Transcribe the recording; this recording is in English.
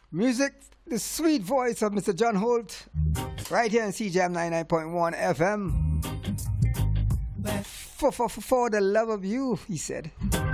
Music, the sweet voice of Mr. John Holt, right here on CJAM 99.1 FM. For the love of you, he said.